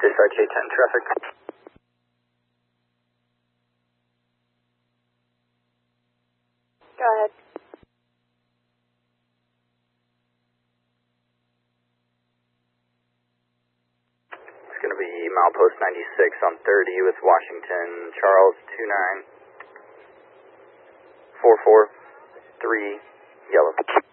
Dispatch 810 traffic. Go ahead. It's going to be milepost 96 on 30 with Washington, Charles 29443, yellow.